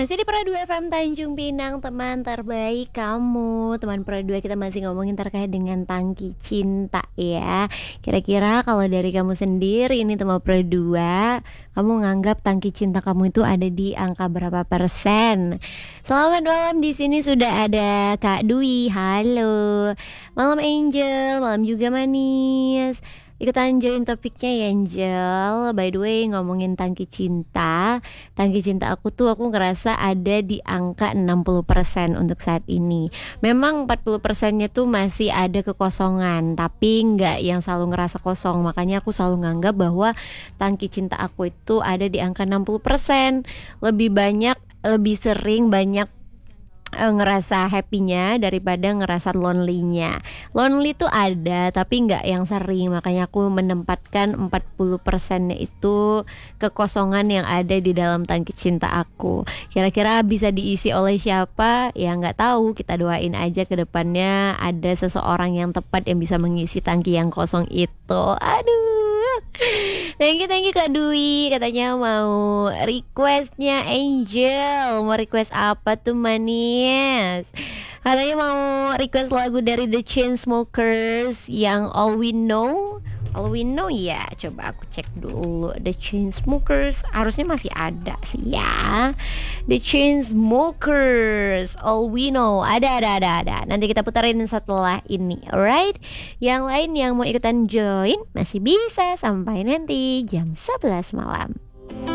Masih di Pro 2 FM Tanjung Pinang, teman terbaik kamu. Teman Pro 2 kita masih ngomongin terkait dengan tangki cinta ya. Kira-kira kalau dari kamu sendiri ini teman Pro 2, kamu nganggap tangki cinta kamu itu ada di angka berapa persen? Selamat malam, di sini sudah ada Kak Dwi. Halo. Malam Angel, malam juga Manis. Ikutan join topiknya ya Angel. By the way, ngomongin tangki cinta. Tangki cinta aku tuh aku ngerasa ada di angka 60% untuk saat ini. Memang 40%-nya tuh masih ada kekosongan, tapi nggak yang selalu ngerasa kosong. Makanya aku selalu nganggap bahwa tangki cinta aku itu ada di angka 60%. Lebih banyak, lebih sering banyak ngerasa happy-nya daripada ngerasa lonely-nya. Lonely tuh ada tapi nggak yang sering, makanya aku menempatkan 40%-nya itu kekosongan yang ada di dalam tangki cinta aku. Kira-kira bisa diisi oleh siapa? Ya nggak tahu, kita doain aja ke depannya ada seseorang yang tepat yang bisa mengisi tangki yang kosong itu. Aduh. Thank you Kak Dwi. Katanya mau requestnya Angel. Mau request apa tuh Manis? Katanya mau request lagu dari The Chainsmokers yang All We Know. All We Know ya. Coba aku cek dulu. The Chainsmokers harusnya masih ada sih ya. The Chainsmokers, All We Know. Ada. Nanti kita putarin setelah ini. Alright. Yang lain yang mau ikutan join masih bisa sampai nanti jam 11 malam.